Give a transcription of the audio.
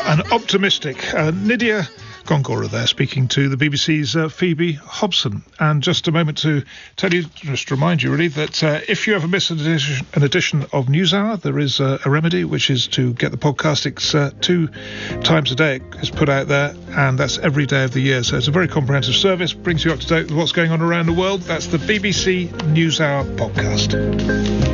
An optimistic Nydia Gongora there, speaking to the BBC's Phoebe Hobson. And just a moment to tell you, just to remind you really, that if you ever miss an edition of NewsHour, there is a remedy, which is to get the podcast. It's 2 times a day it's put out there, and that's every day of the year. So it's a very comprehensive service, brings you up to date with what's going on around the world. That's the BBC NewsHour podcast.